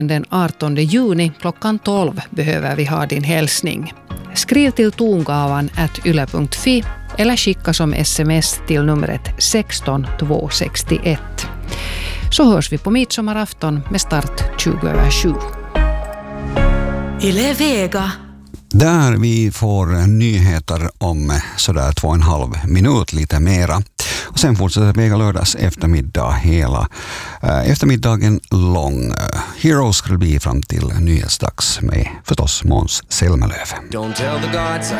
Den 18 juni klockan 12 behöver vi ha din hälsning. Skriv till tongavan@yle.fi eller skicka som sms till numret 16261. Så hörs vi på midsommarafton med start 20:07. Yle Vega. Där vi får nyheter om sådär 2,5 minut, lite mera. Och sen fortsätter Vega lördags eftermiddag hela eftermiddagen lång. Heroes skulle bli fram till nyhetsdags med förstås Måns Zelmerlöw. Don't tell the gods